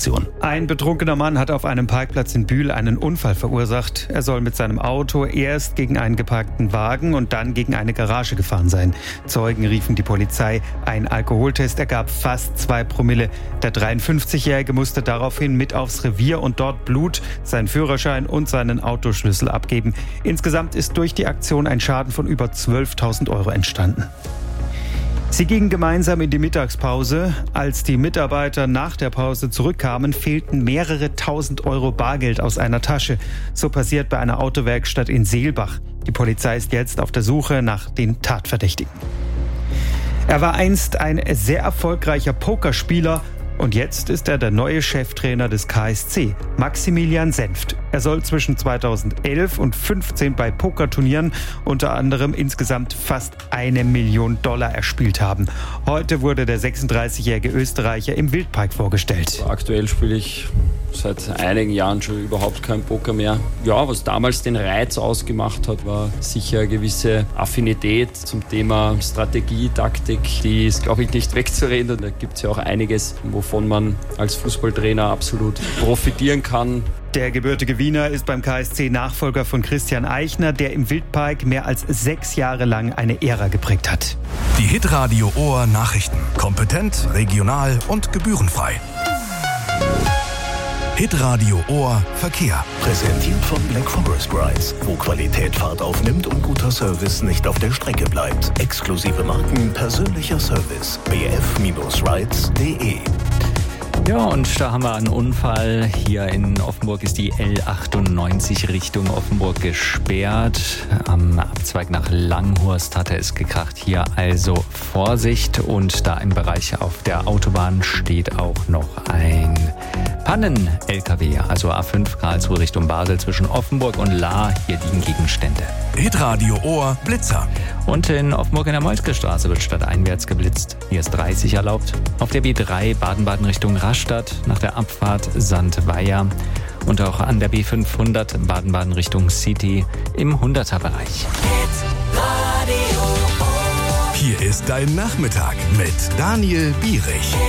Aktion. Ein betrunkener Mann hat auf einem Parkplatz in Bühl einen Unfall verursacht. Er soll mit seinem Auto erst gegen einen geparkten Wagen und dann gegen eine Garage gefahren sein. Zeugen riefen die Polizei. Ein Alkoholtest ergab fast 2 Promille. Der 53-Jährige musste daraufhin mit aufs Revier und dort Blut, seinen Führerschein und seinen Autoschlüssel abgeben. Insgesamt ist durch die Aktion ein Schaden von über 12.000 Euro entstanden. Sie gingen gemeinsam in die Mittagspause. Als die Mitarbeiter nach der Pause zurückkamen, fehlten mehrere 1.000 Euro Bargeld aus einer Tasche. So passiert bei einer Autowerkstatt in Seelbach. Die Polizei ist jetzt auf der Suche nach den Tatverdächtigen. Er war einst ein sehr erfolgreicher Pokerspieler und jetzt ist er der neue Cheftrainer des KSC, Maximilian Senft. Er soll zwischen 2011 und 2015 bei Pokerturnieren unter anderem insgesamt fast $1 Million erspielt haben. Heute wurde der 36-jährige Österreicher im Wildpark vorgestellt. Aktuell spiele ich seit einigen Jahren schon überhaupt kein Poker mehr. Ja, was damals den Reiz ausgemacht hat, war sicher eine gewisse Affinität zum Thema Strategie, Taktik. Die ist, glaube ich, nicht wegzureden. Und da gibt es ja auch einiges, wovon man als Fußballtrainer absolut profitieren kann. Der gebürtige Wiener ist beim KSC Nachfolger von Christian Eichner, der im Wildpark mehr als 6 Jahre lang eine Ära geprägt hat. Die Hitradio Ohr Nachrichten. Kompetent, regional und gebührenfrei. Hitradio Ohr Verkehr. Präsentiert von Black Forest Rides, wo Qualität Fahrt aufnimmt und guter Service nicht auf der Strecke bleibt. Exklusive Marken, persönlicher Service. bf-rides.de. Ja, und da haben wir einen Unfall. Hier in Offenburg ist die L98 Richtung Offenburg gesperrt. Am Abzweig nach Langhorst hatte es gekracht. Hier also Vorsicht. Und da im Bereich auf der Autobahn steht auch noch ein Pannen-LKW. Also A5 Karlsruhe Richtung Basel zwischen Offenburg und Lahr. Hier liegen Gegenstände. Hitradio Ohr Blitzer. Und in Offenburg in der Moltke-Straße wird stadteinwärts geblitzt. Hier ist 30 erlaubt. Auf der B3 Baden-Baden Richtung Rastatt nach der Abfahrt Sandweier. Und auch an der B500 Baden-Baden Richtung City im 100er-Bereich. Hier ist dein Nachmittag mit Daniel Bierich.